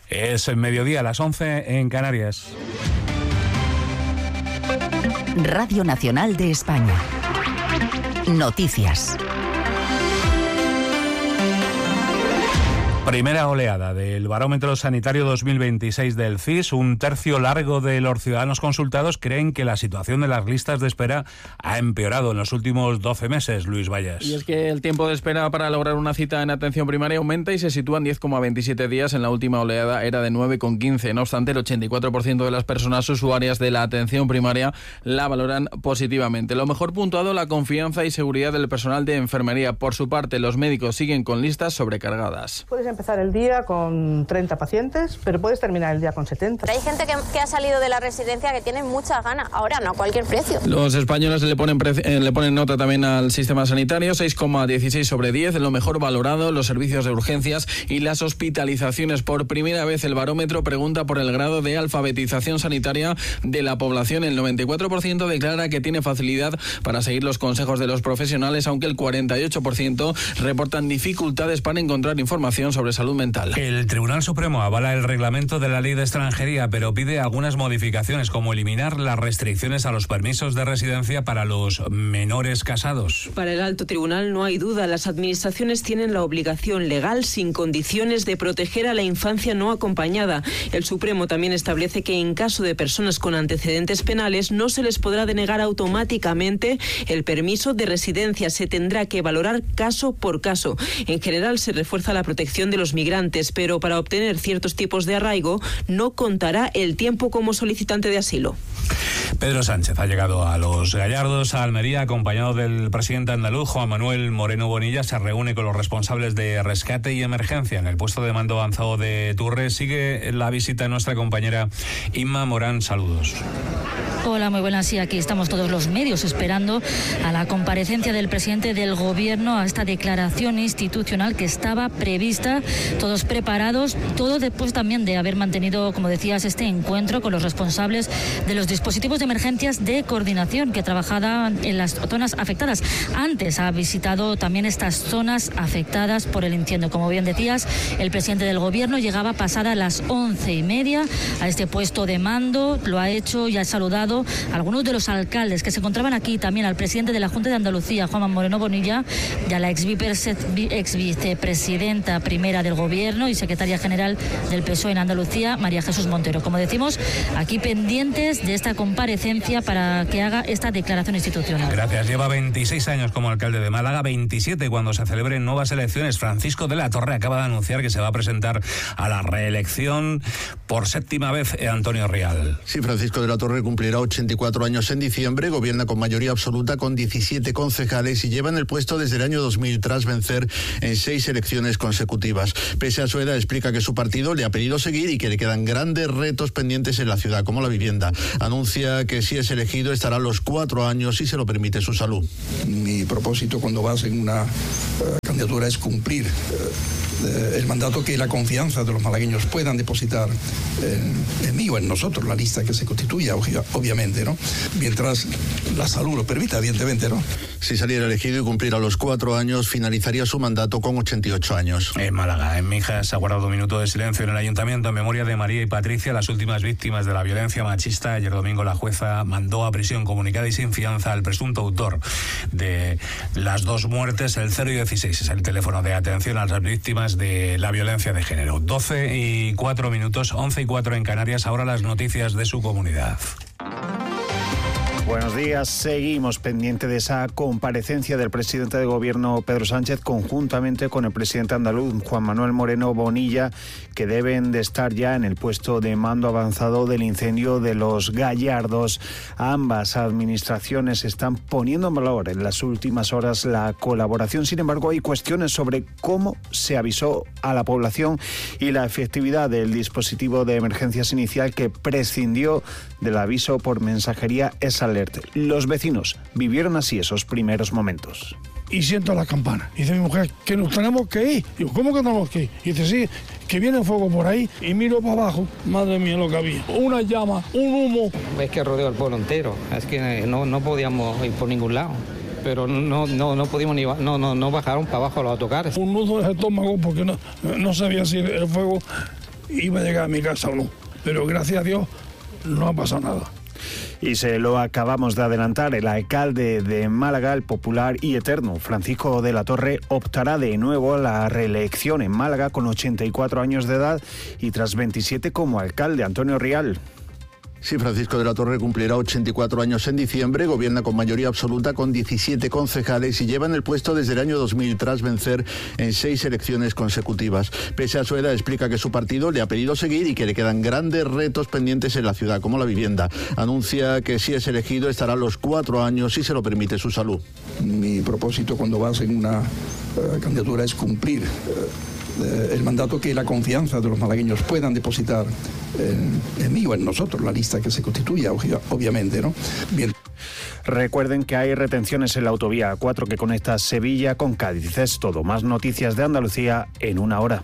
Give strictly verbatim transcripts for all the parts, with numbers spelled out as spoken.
Es el mediodía, a las once en Canarias. Radio Nacional de España. Noticias. Primera oleada del Barómetro Sanitario dos mil veintiséis del C I S. Un tercio largo de los ciudadanos consultados creen que la situación de las listas de espera ha empeorado en los últimos doce meses, Luis Vallas. Y es que el tiempo de espera para lograr una cita en atención primaria aumenta y se sitúa en diez coma veintisiete días. En la última oleada era de nueve coma quince. No obstante, el ochenta y cuatro por ciento de las personas usuarias de la atención primaria la valoran positivamente. Lo mejor puntuado, la confianza y seguridad del personal de enfermería. Por su parte, los médicos siguen con listas sobrecargadas. Puedes empezar el día con treinta pacientes, pero puedes terminar el día con setenta. Hay gente que, que ha salido de la residencia que tiene muchas ganas. Ahora no, a cualquier precio. Los españoles le ponen, pre- eh, le ponen nota también al sistema sanitario, seis coma dieciséis sobre diez, lo mejor valorado, los servicios de urgencias y las hospitalizaciones. Por primera vez el barómetro pregunta por el grado de alfabetización sanitaria de la población. El noventa y cuatro por ciento declara que tiene facilidad para seguir los consejos de los profesionales, aunque el cuarenta y ocho por ciento reportan dificultades para encontrar información sobre salud mental. El Tribunal Supremo avala el reglamento de la Ley de Extranjería, pero pide algunas modificaciones, como eliminar las restricciones a los permisos de residencia para los menores casados. Para el Alto Tribunal no hay duda, las administraciones tienen la obligación legal, sin condiciones, de proteger a la infancia no acompañada. El Supremo también establece que en caso de personas con antecedentes penales no se les podrá denegar automáticamente el permiso de residencia, se tendrá que valorar caso por caso. En general se refuerza la protección de los migrantes, pero para obtener ciertos tipos de arraigo no contará el tiempo como solicitante de asilo. Pedro Sánchez ha llegado a Los Gallardos, a Almería, acompañado del presidente andaluz, Juan Manuel Moreno Bonilla. Se reúne con los responsables de rescate y emergencia en el puesto de mando avanzado de Turres. Sigue la visita de nuestra compañera Inma Morán. Saludos. Hola, muy buenas. Sí, aquí estamos todos los medios esperando a la comparecencia del presidente del Gobierno, a esta declaración institucional que estaba prevista, todos preparados, todo después también de haber mantenido, como decías, este encuentro con los responsables de los dispositivos de emergencias de coordinación que trabajaban en las zonas afectadas. Antes ha visitado también estas zonas afectadas por el incendio. Como bien decías, el presidente del Gobierno llegaba pasada las once y media a este puesto de mando, lo ha hecho y ha saludado a algunos de los alcaldes que se encontraban aquí, también al presidente de la Junta de Andalucía, Juan Moreno Bonilla, y a la ex vicepresidenta primera del Gobierno y secretaria general del P S O E en Andalucía, María Jesús Montero. Como decimos, aquí pendientes de esta comparecencia para que haga esta declaración institucional. Gracias. Lleva veintiséis años como alcalde de Málaga, veintisiete cuando se celebren nuevas elecciones. Francisco de la Torre acaba de anunciar que se va a presentar a la reelección por séptima vez. Antonio Rial. Sí, Francisco de la Torre cumplirá ochenta y cuatro años en diciembre, gobierna con mayoría absoluta con diecisiete concejales y lleva en el puesto desde el año dos mil tras vencer en seis elecciones consecutivas. Pese a su edad, explica que su partido le ha pedido seguir y que le quedan grandes retos pendientes en la ciudad, como la vivienda. Anuncia que si es elegido estará los cuatro años si se lo permite su salud. Mi propósito cuando vas en una uh, candidatura es cumplir uh, el mandato, que la confianza de los malagueños puedan depositar en, en mí o en nosotros, la lista que se constituya, obviamente, ¿no? Mientras la salud lo permita, evidentemente, ¿no? Si saliera elegido y cumpliera los cuatro años, finalizaría su mandato con ochenta y ocho años. En Málaga, en Mijas, se ha guardado un minuto de silencio en el Ayuntamiento en memoria de María y Patricia, las últimas víctimas de la violencia machista. Ayer domingo la jueza mandó a prisión comunicada y sin fianza al presunto autor de las dos muertes. El cero y dieciséis es el teléfono de atención a las víctimas de la violencia de género. doce y cuatro minutos, once y cuatro en Canarias. Ahora las noticias de su comunidad. Buenos días. Seguimos pendiente de esa comparecencia del presidente de Gobierno, Pedro Sánchez, conjuntamente con el presidente andaluz, Juan Manuel Moreno Bonilla, que deben de estar ya en el puesto de mando avanzado del incendio de Los Gallardos. Ambas administraciones están poniendo en valor en las últimas horas la colaboración. Sin embargo, hay cuestiones sobre cómo se avisó a la población y la efectividad del dispositivo de emergencias inicial que prescindió del aviso por mensajería S-Alert. Los vecinos vivieron así esos primeros momentos. Y siento la campana. Y dice mi mujer, que nos tenemos que ir. Digo, ¿cómo que tenemos que ir? Y dice, sí, que viene fuego por ahí. Y miro para abajo, madre mía lo que había. Una llama, un humo. Es que rodeó el pueblo entero. Es que no, no podíamos ir por ningún lado. Pero no, no, no pudimos ni no, no, no bajaron para abajo los autocares. Un nudo en el estómago porque no, no sabía si el fuego iba a llegar a mi casa o no. Pero gracias a Dios no ha pasado nada. Y se lo acabamos de adelantar, el alcalde de Málaga, el popular y eterno Francisco de la Torre, optará de nuevo a la reelección en Málaga con ochenta y cuatro años de edad y tras veintisiete como alcalde. Antonio Rial. Sí, Francisco de la Torre cumplirá ochenta y cuatro años en diciembre, gobierna con mayoría absoluta con diecisiete concejales y lleva en el puesto desde el año dos mil tras vencer en seis elecciones consecutivas. Pese a su edad, explica que su partido le ha pedido seguir y que le quedan grandes retos pendientes en la ciudad, como la vivienda. Anuncia que si es elegido estará los cuatro años si se lo permite su salud. Mi propósito cuando vas en una uh, candidatura es cumplir uh, el mandato, que la confianza de los malagueños puedan depositar en, en mí o en nosotros, la lista que se constituya, obviamente, ¿no? Bien. Recuerden que hay retenciones en la autovía A cuatro que conecta Sevilla con Cádiz. Es todo. Más noticias de Andalucía en una hora.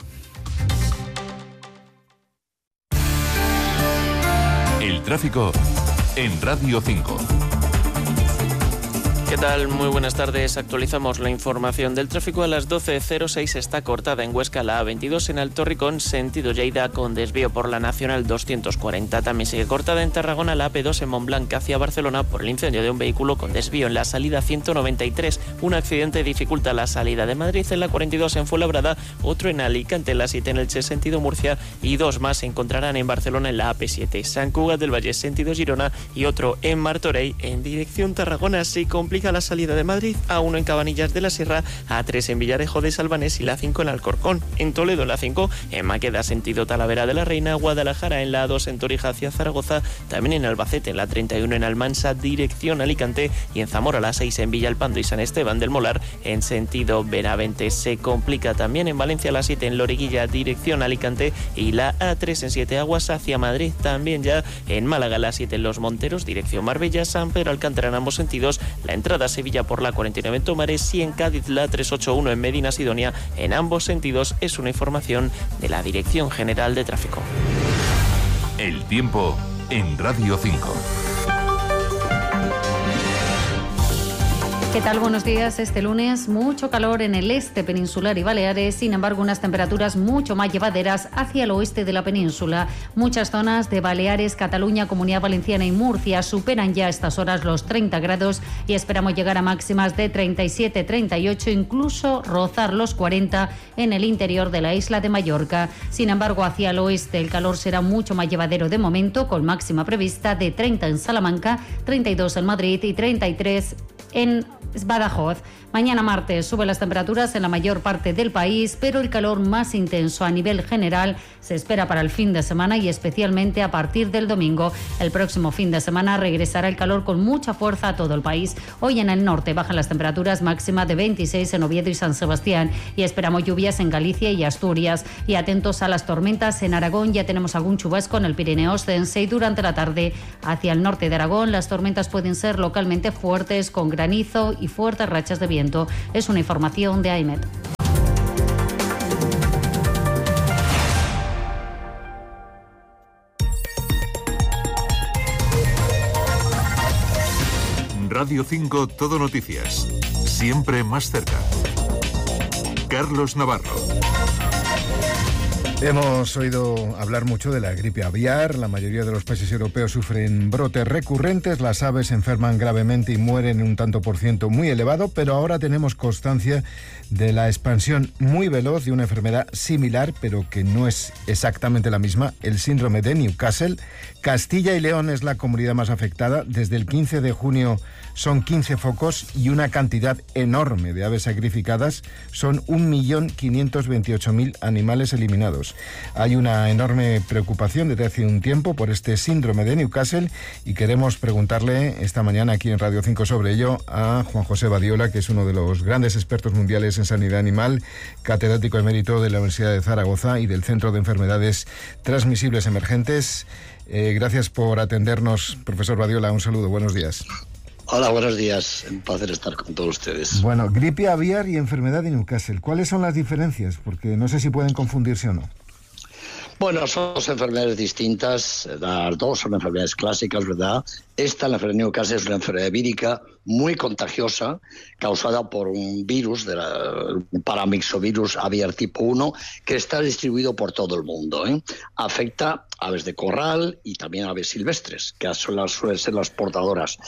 El tráfico en Radio cinco. ¿Qué tal? Muy buenas tardes. Actualizamos la información del tráfico. A las doce cero seis está cortada en Huesca la A veintidós en Alto Ricón, sentido Lleida, con desvío por la Nacional doscientos cuarenta. También sigue cortada en Tarragona la A P dos en Montblanc hacia Barcelona por el incendio de un vehículo con desvío en la salida ciento noventa y tres. Un accidente dificulta la salida de Madrid en la cuarenta y dos en Fuenlabrada, otro en Alicante, la siete en Elche, sentido Murcia, y dos más se encontrarán en Barcelona en la A P siete. Sant Cugat del Valle, sentido Girona, y otro en Martorell en dirección Tarragona. Se complica la salida de Madrid, A uno en Cabanillas de la Sierra, A tres en Villarejo de Salvanés y la cinco en Alcorcón. En Toledo en la cinco, en Maqueda sentido Talavera de la Reina, Guadalajara en la A dos en Torija hacia Zaragoza, también en Albacete en la treinta y uno en Almansa dirección Alicante, y en Zamora la seis en Villalpando y San Esteban del Molar en sentido Benavente. Se complica también en Valencia la siete en Loriguilla dirección Alicante y la A tres en Siete Aguas hacia Madrid. También ya en Málaga la siete en Los Monteros dirección Marbella, San Pedro Alcántara en ambos sentidos, la entrada a Sevilla por la cuarenta y nueve en Tomares, y en Cádiz la trescientos ochenta y uno en Medina Sidonia en ambos sentidos. Es una información de la Dirección General de Tráfico. El tiempo en Radio cinco. ¿Qué tal? Buenos días. Este lunes mucho calor en el este peninsular y Baleares, sin embargo unas temperaturas mucho más llevaderas hacia el oeste de la península. Muchas zonas de Baleares, Cataluña, Comunidad Valenciana y Murcia superan ya a estas horas los treinta grados y esperamos llegar a máximas de treinta y siete, treinta y ocho, incluso rozar los cuarenta en el interior de la isla de Mallorca. Sin embargo, hacia el oeste el calor será mucho más llevadero de momento, con máxima prevista de treinta en Salamanca, treinta y dos en Madrid y treinta y tres en Badajoz. Mañana martes suben las temperaturas en la mayor parte del país, pero el calor más intenso a nivel general se espera para el fin de semana y especialmente a partir del domingo. El próximo fin de semana regresará el calor con mucha fuerza a todo el país. Hoy en el norte bajan las temperaturas máximas de veintiséis en Oviedo y San Sebastián y esperamos lluvias en Galicia y Asturias. Y atentos a las tormentas en Aragón, ya tenemos algún chubasco en el Pirineo Ostense y durante la tarde hacia el norte de Aragón las tormentas pueden ser localmente fuertes con granizo y fuertes rachas de viento. Es una información de A I M E T. Radio cinco Todo Noticias. Siempre más cerca. Carlos Navarro. Hemos oído hablar mucho de la gripe aviar. La mayoría de los países europeos sufren brotes recurrentes. Las aves se enferman gravemente y mueren en un tanto por ciento muy elevado, pero ahora tenemos constancia de la expansión muy veloz de una enfermedad similar, pero que no es exactamente la misma, el síndrome de Newcastle. Castilla y León es la comunidad más afectada. Desde el quince de junio son quince focos y una cantidad enorme de aves sacrificadas. Son un millón quinientos veintiocho mil animales eliminados. Hay una enorme preocupación desde hace un tiempo por este síndrome de Newcastle y queremos preguntarle esta mañana aquí en Radio cinco sobre ello a Juan José Badiola, que es uno de los grandes expertos mundiales en sanidad animal, catedrático emérito de la Universidad de Zaragoza y del Centro de Enfermedades Transmisibles Emergentes. Eh, gracias por atendernos, profesor Badiola. Un saludo, buenos días. Hola, buenos días. Un placer estar con todos ustedes. Bueno, gripe aviar y enfermedad de Newcastle. ¿Cuáles son las diferencias? Porque no sé si pueden confundirse o no. Bueno, son dos enfermedades distintas, las dos son enfermedades clásicas, ¿verdad? Esta, la enfermedad de Newcastle, es una enfermedad vírica muy contagiosa, causada por un virus, de la, un paramyxovirus aviar tipo uno, que está distribuido por todo el mundo, ¿eh? Afecta a aves de corral y también a aves silvestres, que son las, suelen ser las portadoras.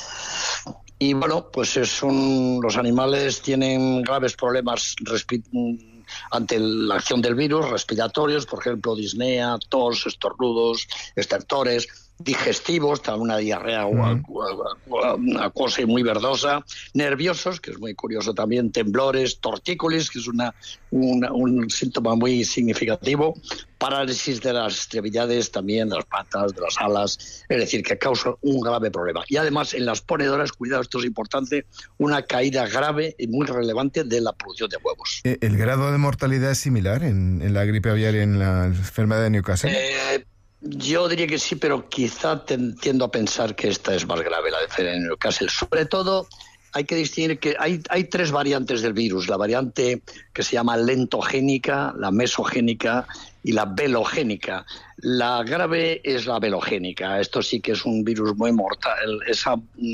Y bueno, pues son, los animales tienen graves problemas respiratorios ante la acción del virus, respiratorios, por ejemplo, disnea, tos, estornudos, estertores, digestivos, una diarrea mm. acuosa y muy verdosa, nerviosos, que es muy curioso también, temblores, tortícolis, que es una, una, un síntoma muy significativo, parálisis de las extremidades, también de las patas, de las alas, es decir, que causa un grave problema. Y además, en las ponedoras, cuidado, esto es importante, una caída grave y muy relevante de la producción de huevos. ¿El grado de mortalidad es similar en, en la gripe aviar y en la enfermedad de Newcastle? Eh, Yo diría que sí, pero quizá tiendo a pensar que esta es más grave, la de Newcastle. Sobre todo, hay que distinguir que hay, hay tres variantes del virus. La variante que se llama lentogénica, la mesogénica y la velogénica. La grave es la velogénica. Esto sí que es un virus muy mortal. Esa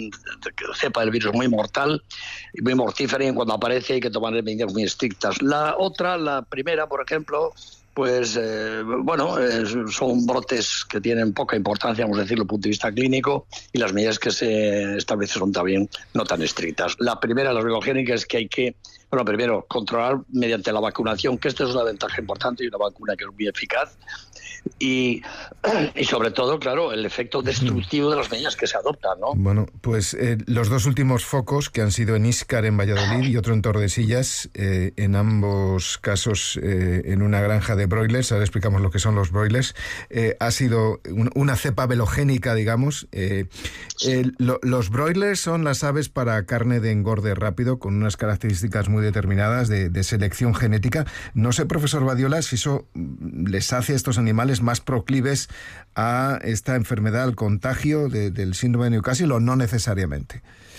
cepa del virus muy mortal y muy mortífera, y cuando aparece hay que tomar medidas muy estrictas. La otra, la primera, por ejemplo, pues eh, bueno, eh, son brotes que tienen poca importancia, vamos a decirlo, desde el punto de vista clínico, y las medidas que se establecen son también no tan estrictas. La primera, la velogénica, es que hay que, bueno, primero, controlar mediante la vacunación, que esto es una ventaja importante y una vacuna que es muy eficaz, y, y sobre todo, claro, el efecto destructivo de las medidas que se adoptan, ¿no? Bueno, pues eh, los dos últimos focos, que han sido en Íscar, en Valladolid, y otro en Tordesillas, eh, en ambos casos eh, en una granja de broilers, ahora explicamos lo que son los broilers, eh, ha sido un, una cepa velogénica, digamos. Eh, eh, lo, los broilers son las aves para carne de engorde rápido, con unas características muy determinadas de, de selección genética. No sé, profesor Badiola, si eso les hace a estos animales más proclives a esta enfermedad, al contagio de, del síndrome de Newcastle, o no necesariamente.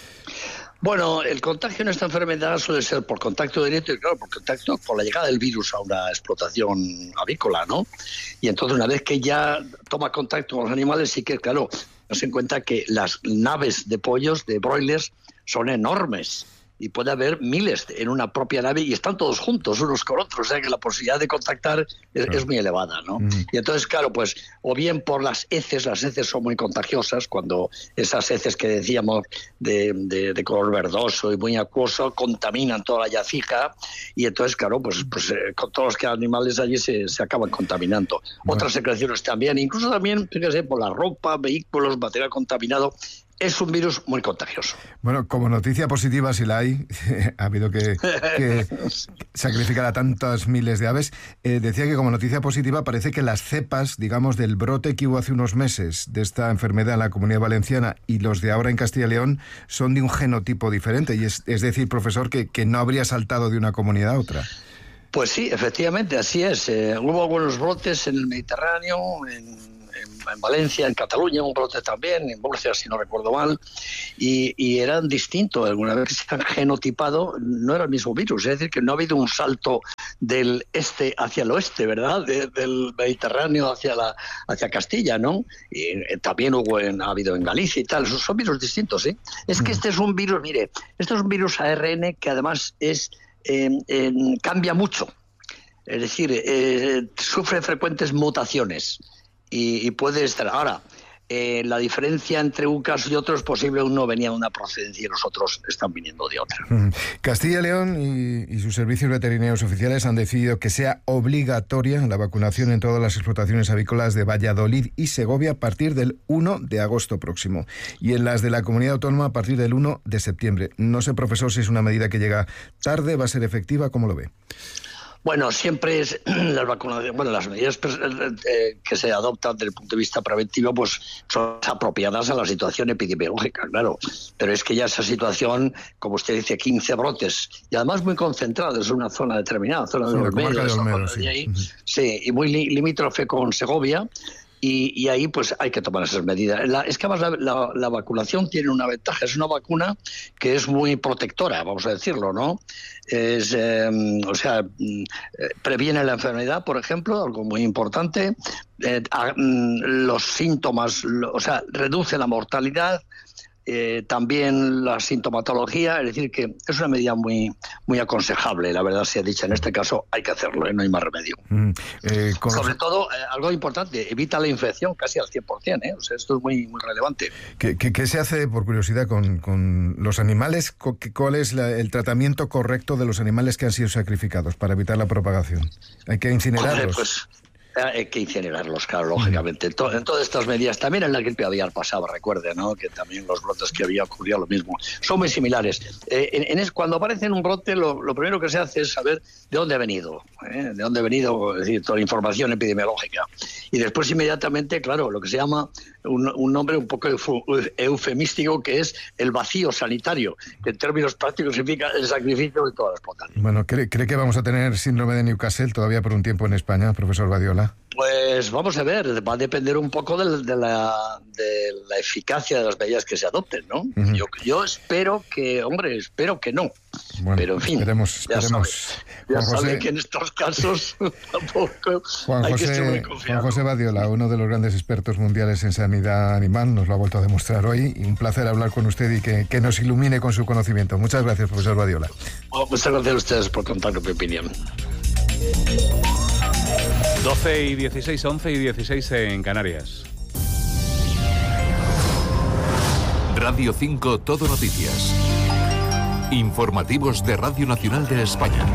Bueno, el contagio en esta enfermedad suele ser por contacto directo y, claro, por contacto por la llegada del virus a una explotación avícola, ¿no? Y entonces, una vez que ya toma contacto con los animales, sí que, claro, nos en cuenta que las naves de pollos, de broilers, son enormes. Y puede haber miles en una propia nave y están todos juntos unos con otros, o sea que la posibilidad de contactar es, es muy elevada, ¿no? Mm. Y entonces, claro, pues o bien por las heces, las heces son muy contagiosas, cuando esas heces que decíamos de, de, de color verdoso y muy acuoso contaminan toda la yacija, y entonces, claro, pues, pues eh, con todos los que animales allí se, se acaban contaminando. Bueno. Otras secreciones también, incluso también, fíjese, por la ropa, vehículos, material contaminado. Es un virus muy contagioso. Bueno, como noticia positiva, si la hay, ha habido que, que sacrificar a tantas miles de aves. Eh, decía que como noticia positiva parece que las cepas, digamos, del brote que hubo hace unos meses de esta enfermedad en la Comunidad Valenciana y los de ahora en Castilla y León son de un genotipo diferente. Y es, es decir, profesor, que, que no habría saltado de una comunidad a otra. Pues sí, efectivamente, así es. Eh, hubo algunos brotes en el Mediterráneo, en... en Valencia, en Cataluña, un brote también, en Murcia, si no recuerdo mal, y, y eran distintos. Alguna vez que se han genotipado, no era el mismo virus, es decir, que no ha habido un salto del este hacia el oeste, ¿verdad?, de, del Mediterráneo hacia la hacia Castilla, ¿no? Y eh, también hubo en, ha habido en Galicia y tal. Son, son virus distintos, ¿eh? Es que este es un virus, mire, este es un virus A R N que además es eh, eh, cambia mucho, es decir, eh, sufre frecuentes mutaciones. Y, y puede estar. Ahora, eh, la diferencia entre un caso y otro es posible. Uno venía de una procedencia y los otros están viniendo de otra. Castilla y León y, y sus servicios veterinarios oficiales han decidido que sea obligatoria la vacunación en todas las explotaciones avícolas de Valladolid y Segovia a partir del uno de agosto próximo, y en las de la comunidad autónoma a partir del uno de septiembre. No sé, profesor, si es una medida que llega tarde, va a ser efectiva, ¿cómo lo ve? Bueno, siempre es las vacunaciones, bueno, las medidas eh, que se adoptan desde el punto de vista preventivo, pues son apropiadas a la situación epidemiológica, claro. Pero es que ya esa situación, como usted dice, quince brotes, y además muy concentrados en una zona determinada, zona sí, de Olmedo, de Olmedo, sí. De ahí, sí, y muy limítrofe con Segovia. Y, y ahí pues hay que tomar esas medidas. La, es que además la, la, la vacunación tiene una ventaja, es una vacuna que es muy protectora, vamos a decirlo, ¿no? Es, eh, o sea, eh, previene la enfermedad, por ejemplo, algo muy importante, eh, a, los síntomas, lo, o sea, reduce la mortalidad, Eh, también la sintomatología, es decir, que es una medida muy muy aconsejable, la verdad sea dicha. En este caso hay que hacerlo, ¿eh? No hay más remedio. Mm, eh, con... Sobre todo, eh, algo importante, evita la infección casi al cien por ciento, ¿eh? O sea, esto es muy muy relevante. ¿Qué, qué, qué se hace, por curiosidad, con, con los animales? ¿Cuál es la, el tratamiento correcto de los animales que han sido sacrificados para evitar la propagación? ¿Hay que incinerarlos? Joder, pues... Hay que incinerarlos, claro, lógicamente. En todas estas medidas, también en la gripe aviar pasaba, recuerde, ¿no? Que también los brotes que había ocurrido lo mismo. Son muy similares. Eh, en, en es, cuando aparece en un brote, lo, lo primero que se hace es saber de dónde ha venido, ¿eh? De dónde ha venido, es decir, toda la información epidemiológica. Y después, inmediatamente, claro, lo que se llama un, un nombre un poco eufemístico, que es el vacío sanitario, que en términos prácticos significa el sacrificio de todas las poblaciones. Bueno, ¿cree, ¿cree que vamos a tener síndrome de Newcastle todavía por un tiempo en España, profesor Badiola? Pues vamos a ver, va a depender un poco de, de, la, de la eficacia de las medidas que se adopten, ¿no? Uh-huh. Yo, yo espero que, hombre, espero que no. Bueno, pero en fin, esperemos, esperemos. ya sabe, ya sabe que en estos casos tampoco Juan hay José, que ser muy confiado. Juan José Badiola, uno de los grandes expertos mundiales en sanidad animal, nos lo ha vuelto a demostrar hoy, y un placer hablar con usted y que, que nos ilumine con su conocimiento. Muchas gracias, profesor Badiola. Bueno, muchas gracias a ustedes por contar con mi opinión. doce y dieciséis, once y dieciséis en Canarias. Radio cinco Todo Noticias. Informativos de Radio Nacional de España.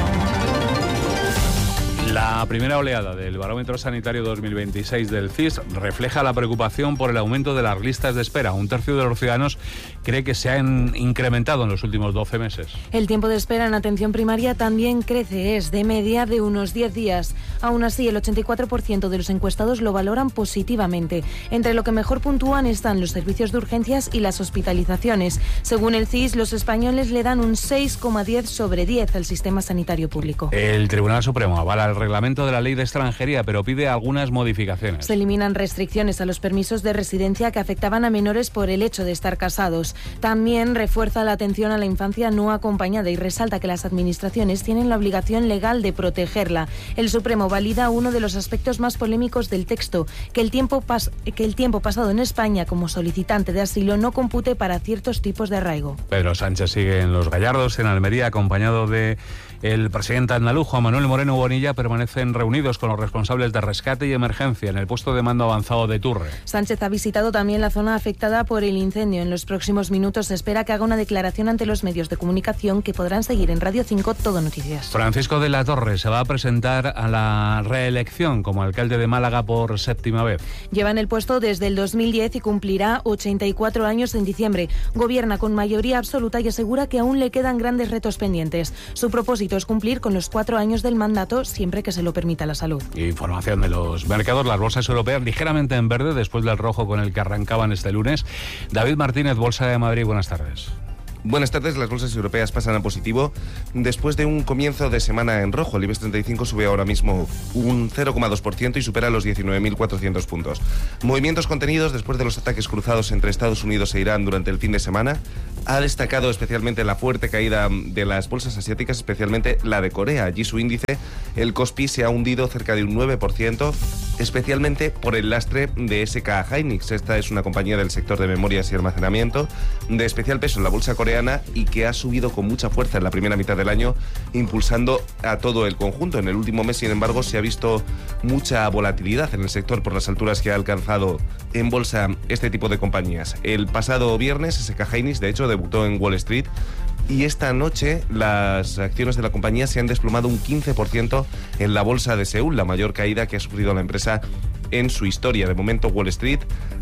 La primera oleada del Barómetro Sanitario dos mil veintiséis del C I S refleja la preocupación por el aumento de las listas de espera. Un tercio de los ciudadanos cree que se han incrementado en los últimos doce meses. El tiempo de espera en atención primaria también crece, es de media de unos diez días. Aún así, el ochenta y cuatro por ciento de los encuestados lo valoran positivamente. Entre lo que mejor puntúan están los servicios de urgencias y las hospitalizaciones. Según el C I S, los españoles le dan un seis coma diez sobre diez al sistema sanitario público. El Tribunal Supremo avala el reglamento de la Ley de Extranjería, pero pide algunas modificaciones. Se eliminan restricciones a los permisos de residencia que afectaban a menores por el hecho de estar casados. También refuerza la atención a la infancia no acompañada y resalta que las administraciones tienen la obligación legal de protegerla. El Supremo valida uno de los aspectos más polémicos del texto, que el tiempo, pas- que el tiempo pasado en España como solicitante de asilo no compute para ciertos tipos de arraigo. Pedro Sánchez sigue en Los Gallardos, en Almería, acompañado de el presidente andaluz, Juan Manuel Moreno Bonilla, permanecen reunidos con los responsables de rescate y emergencia en el puesto de mando avanzado de Turre. Sánchez ha visitado también la zona afectada por el incendio. En los próximos minutos se espera que haga una declaración ante los medios de comunicación que podrán seguir en Radio cinco Todo Noticias. Francisco de la Torre se va a presentar a la reelección como alcalde de Málaga por séptima vez. Lleva en el puesto desde el dos mil diez y cumplirá ochenta y cuatro años en diciembre. Gobierna con mayoría absoluta y asegura que aún le quedan grandes retos pendientes. Su propósito es cumplir con los cuatro años del mandato siempre que se lo permita la salud. Información de los mercados, las bolsas europeas ligeramente en verde después del rojo con el que arrancaban este lunes. David Martínez, Bolsa de Madrid, buenas tardes. Buenas tardes, las bolsas europeas pasan a positivo después de un comienzo de semana en rojo. El IBEX treinta y cinco sube ahora mismo un cero coma dos por ciento y supera los diecinueve mil cuatrocientos puntos. Movimientos contenidos después de los ataques cruzados entre Estados Unidos e Irán durante el fin de semana. Ha destacado especialmente la fuerte caída de las bolsas asiáticas, especialmente la de Corea. Allí su índice, el Kospi, se ha hundido cerca de un nueve por ciento, especialmente por el lastre de S K Hynix. Esta es una compañía del sector de memorias y almacenamiento de especial peso en la bolsa coreana y que ha subido con mucha fuerza en la primera mitad del año, impulsando a todo el conjunto. En el último mes, sin embargo, se ha visto mucha volatilidad en el sector por las alturas que ha alcanzado en bolsa este tipo de compañías. El pasado viernes, S K Hynix, de hecho, debutó en Wall Street y esta noche las acciones de la compañía se han desplomado un quince por ciento en la bolsa de Seúl, la mayor caída que ha sufrido la empresa en su historia. De momento, Wall Street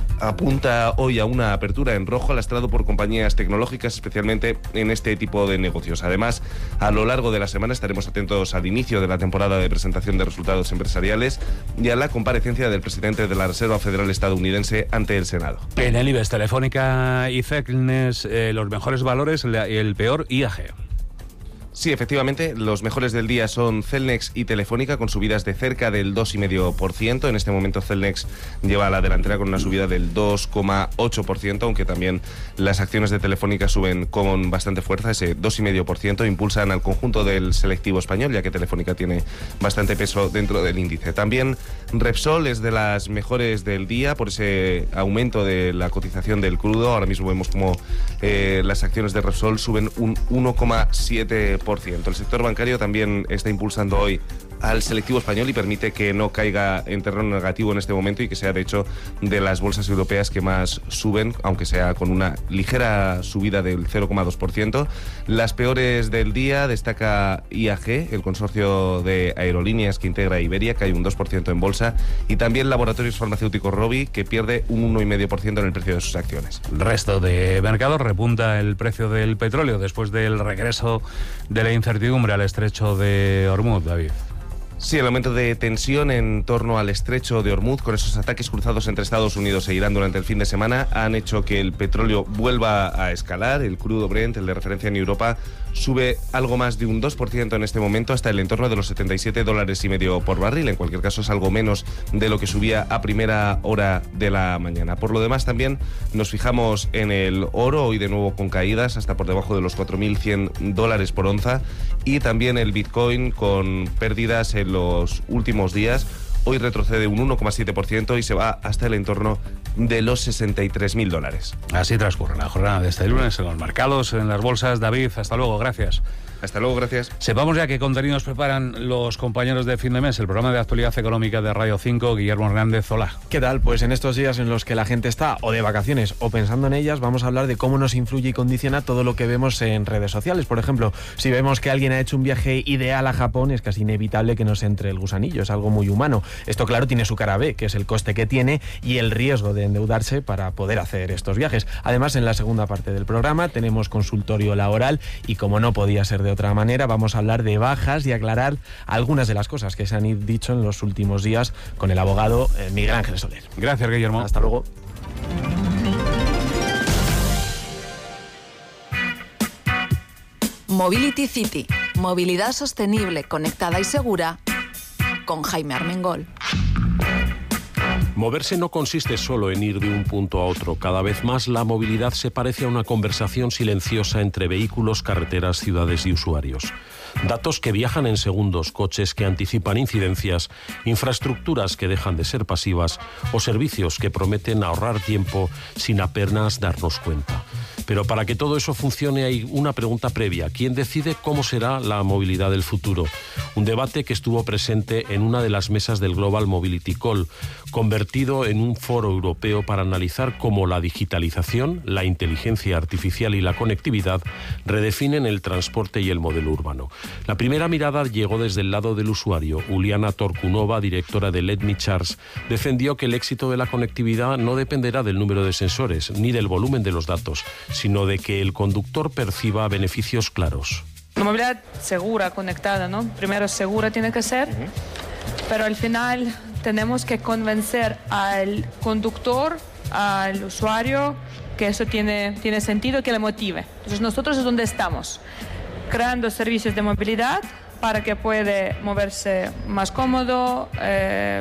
apunta hoy a una apertura en rojo lastrado por compañías tecnológicas, especialmente en este tipo de negocios. Además, a lo largo de la semana estaremos atentos al inicio de la temporada de presentación de resultados empresariales y a la comparecencia del presidente de la Reserva Federal estadounidense ante el Senado. En el IBEX, Telefónica y Cegnes, eh, los mejores valores y el peor I A G. Sí, efectivamente, los mejores del día son Cellnex y Telefónica con subidas de cerca del dos coma cinco por ciento. En este momento Cellnex lleva a la delantera con una subida del dos coma ocho por ciento, aunque también las acciones de Telefónica suben con bastante fuerza, ese dos coma cinco por ciento, impulsan al conjunto del selectivo español, ya que Telefónica tiene bastante peso dentro del índice. También Repsol es de las mejores del día por ese aumento de la cotización del crudo. Ahora mismo vemos como eh, las acciones de Repsol suben un uno coma siete por ciento. El sector bancario también está impulsando hoy al selectivo español y permite que no caiga en terreno negativo en este momento y que sea de hecho de las bolsas europeas que más suben, aunque sea con una ligera subida del cero coma dos por ciento. Las peores del día destaca I A G, el consorcio de aerolíneas que integra Iberia, que hay un dos por ciento en bolsa, y también Laboratorios Farmacéuticos Rovi, que pierde un uno coma cinco por ciento en el precio de sus acciones. Resto de mercados, repunta el precio del petróleo después del regreso de la incertidumbre al estrecho de Hormuz, David. Sí, el aumento de tensión en torno al estrecho de Hormuz, con esos ataques cruzados entre Estados Unidos e Irán durante el fin de semana, han hecho que el petróleo vuelva a escalar. El crudo Brent, el de referencia en Europa, sube algo más de un dos por ciento en este momento, hasta el entorno de los setenta y siete dólares y medio por barril. En cualquier caso, es algo menos de lo que subía a primera hora de la mañana. Por lo demás, también nos fijamos en el oro, hoy de nuevo con caídas hasta por debajo de los cuatro mil cien dólares por onza, y también el Bitcoin con pérdidas en los últimos días. Hoy retrocede un uno coma siete por ciento y se va hasta el entorno de los sesenta y tres mil dólares. Así transcurre la jornada de este lunes en los mercados, en las bolsas. David, hasta luego, gracias. Hasta luego, gracias. Sepamos ya qué contenidos preparan los compañeros de fin de mes, el programa de actualidad económica de Radio cinco. Guillermo Hernández, hola. ¿Qué tal? Pues en estos días en los que la gente está o de vacaciones o pensando en ellas, vamos a hablar de cómo nos influye y condiciona todo lo que vemos en redes sociales. Por ejemplo, si vemos que alguien ha hecho un viaje ideal a Japón, es casi inevitable que nos entre el gusanillo, es algo muy humano. Esto, claro, tiene su cara B, que es el coste que tiene y el riesgo de endeudarse para poder hacer estos viajes. Además, en la segunda parte del programa tenemos consultorio laboral y, como no podía ser de otra manera, vamos a hablar de bajas y aclarar algunas de las cosas que se han dicho en los últimos días con el abogado eh, Miguel Ángel Soler. Gracias, Guillermo. Hasta luego. Mobility City, movilidad sostenible, conectada y segura, con Jaime Armengol. Moverse no consiste solo en ir de un punto a otro. Cada vez más la movilidad se parece a una conversación silenciosa entre vehículos, carreteras, ciudades y usuarios. Datos que viajan en segundos, coches que anticipan incidencias, infraestructuras que dejan de ser pasivas o servicios que prometen ahorrar tiempo sin apenas darnos cuenta. Pero para que todo eso funcione hay una pregunta previa. ¿Quién decide cómo será la movilidad del futuro? Un debate que estuvo presente en una de las mesas del Global Mobility Call, convertido en un foro europeo para analizar cómo la digitalización, la inteligencia artificial y la conectividad redefinen el transporte y el modelo urbano. La primera mirada llegó desde el lado del usuario. Uliana Torkunova, directora de Let Me Charge, defendió que el éxito de la conectividad no dependerá del número de sensores ni del volumen de los datos, sino de que el conductor perciba beneficios claros. La movilidad segura, conectada, ¿no? Primero segura tiene que ser, uh-huh. pero al final tenemos que convencer al conductor, al usuario, que eso tiene, tiene sentido, que le motive. Entonces nosotros es donde estamos, creando servicios de movilidad para que pueda moverse más cómodo, eh,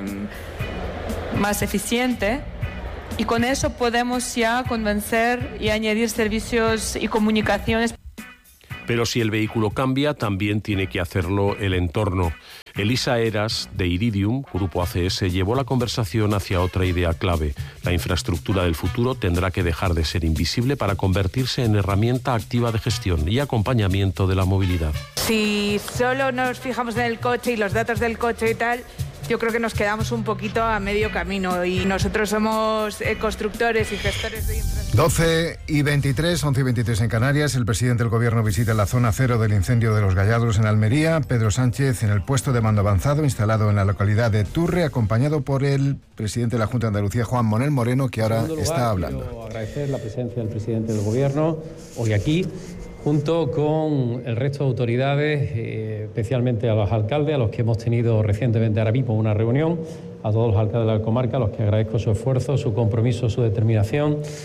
más eficiente. Y con eso podemos ya convencer y añadir servicios y comunicaciones. Pero si el vehículo cambia, también tiene que hacerlo el entorno. Elisa Eras, de Iridium, Grupo A C S, llevó la conversación hacia otra idea clave. La infraestructura del futuro tendrá que dejar de ser invisible para convertirse en herramienta activa de gestión y acompañamiento de la movilidad. Si solo nos fijamos en el coche y los datos del coche y tal, yo creo que nos quedamos un poquito a medio camino y nosotros somos eh, constructores y gestores de infraestructura. doce y veintitrés, once y veintitrés en Canarias. El presidente del Gobierno visita la zona cero del incendio de Los Gallardos en Almería. Pedro Sánchez en el puesto de mando avanzado instalado en la localidad de Turre, acompañado por el presidente de la Junta de Andalucía, Juan Manuel Moreno, que ahora lugar, está hablando. Quiero agradecer la presencia del presidente del Gobierno hoy aquí, junto con el resto de autoridades, eh, especialmente a los alcaldes, a los que hemos tenido recientemente ahora mismo una reunión, a todos los alcaldes de la comarca, a los que agradezco su esfuerzo, su compromiso, su determinación.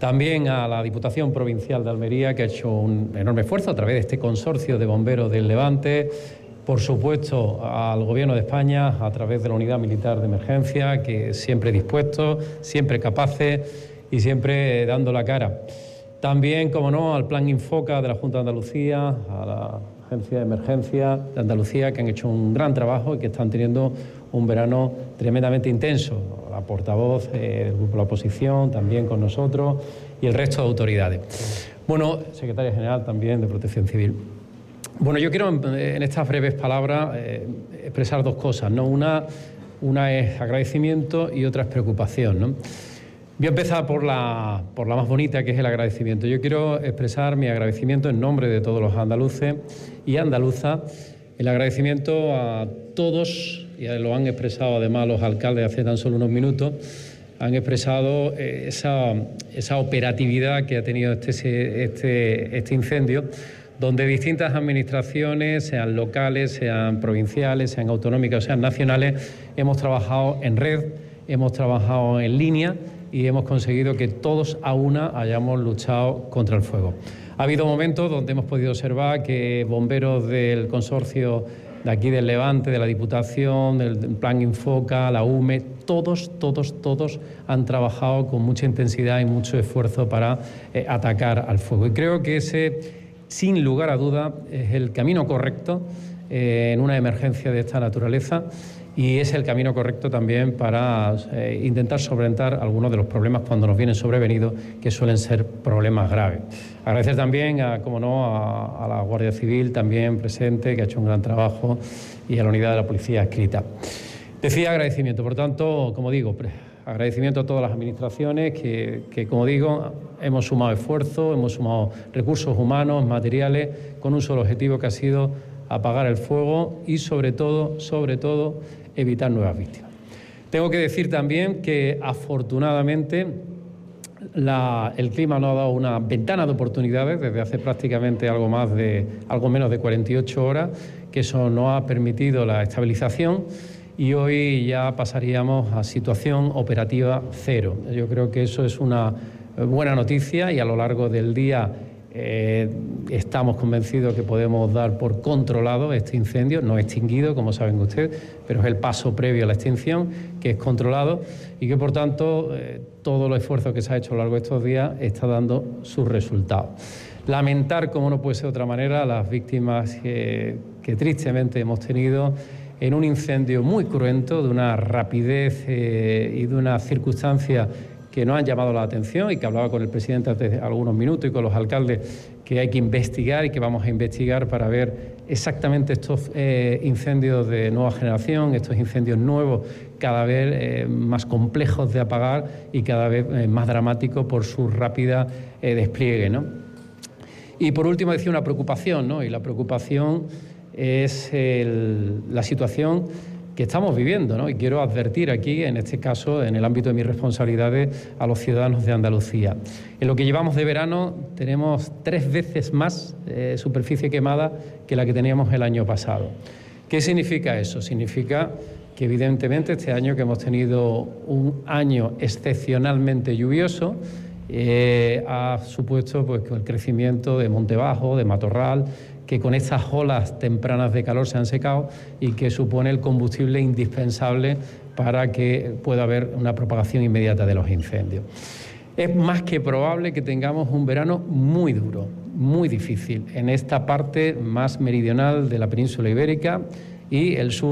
También a la Diputación Provincial de Almería, que ha hecho un enorme esfuerzo a través de este consorcio de bomberos del Levante. Por supuesto, al Gobierno de España, a través de la Unidad Militar de Emergencia, que siempre dispuesto, siempre capaces y siempre dando la cara. También, como no, al Plan Infoca de la Junta de Andalucía, a la Agencia de Emergencia de Andalucía, que han hecho un gran trabajo y que están teniendo un verano tremendamente intenso. La portavoz eh, del Grupo de la Oposición, también con nosotros, y el resto de autoridades. Bueno, Secretaria General también de Protección Civil. Bueno, yo quiero en estas breves palabras eh, expresar dos cosas, ¿no? Una, una es agradecimiento y otra es preocupación, ¿no? Voy a empezar por la, por la más bonita, que es el agradecimiento. Yo quiero expresar mi agradecimiento en nombre de todos los andaluces y andaluzas, el agradecimiento a todos, y lo han expresado además los alcaldes hace tan solo unos minutos, han expresado esa, esa operatividad que ha tenido este, este, este incendio, donde distintas administraciones, sean locales, sean provinciales, sean autonómicas o sean nacionales, hemos trabajado en red, hemos trabajado en línea y hemos conseguido que todos a una hayamos luchado contra el fuego. Ha habido momentos donde hemos podido observar que bomberos del consorcio de aquí del Levante, de la Diputación, del Plan Infoca, la U M E, todos, todos, todos han trabajado con mucha intensidad y mucho esfuerzo para eh, atacar al fuego. Y creo que ese, sin lugar a duda, es el camino correcto eh, en una emergencia de esta naturaleza. Y es el camino correcto también para eh, intentar solventar algunos de los problemas cuando nos vienen sobrevenidos, que suelen ser problemas graves. Agradecer también, a, como no, a, a la Guardia Civil también presente, que ha hecho un gran trabajo, y a la unidad de la Policía adscrita. Decía agradecimiento, por tanto, como digo, agradecimiento a todas las administraciones que, que, como digo, hemos sumado esfuerzo, hemos sumado recursos humanos, materiales, con un solo objetivo, que ha sido apagar el fuego y, sobre todo, sobre todo, evitar nuevas víctimas. Tengo que decir también que, afortunadamente, la, el clima nos ha dado una ventana de oportunidades desde hace prácticamente algo más de, algo menos de cuarenta y ocho horas, que eso nos ha permitido la estabilización y hoy ya pasaríamos a situación operativa cero. Yo creo que eso es una buena noticia y a lo largo del día Eh, estamos convencidos que podemos dar por controlado este incendio, no extinguido, como saben ustedes, pero es el paso previo a la extinción, que es controlado y que, por tanto, eh, todo el esfuerzo que se ha hecho a lo largo de estos días está dando sus resultados. Lamentar, como no puede ser de otra manera, las víctimas que, que tristemente hemos tenido en un incendio muy cruento, de una rapidez eh, y de una circunstancia que nos han llamado la atención y que hablaba con el presidente hace algunos minutos y con los alcaldes, que hay que investigar y que vamos a investigar para ver exactamente estos eh, incendios de nueva generación, estos incendios nuevos, cada vez eh, más complejos de apagar y cada vez eh, más dramáticos por su rápida eh, despliegue, ¿no? Y por último decía una preocupación, ¿no? Y la preocupación es el, la situación que estamos viviendo, ¿no? Y quiero advertir aquí, en este caso, en el ámbito de mis responsabilidades, a los ciudadanos de Andalucía. En lo que llevamos de verano tenemos tres veces más eh, superficie quemada que la que teníamos el año pasado. ¿Qué significa eso? Significa que, evidentemente, este año, que hemos tenido un año excepcionalmente lluvioso, eh, ha supuesto pues, el crecimiento de monte bajo, de matorral, que con estas olas tempranas de calor se han secado y que supone el combustible indispensable para que pueda haber una propagación inmediata de los incendios. Es más que probable que tengamos un verano muy duro, muy difícil, en esta parte más meridional de la península ibérica y el sur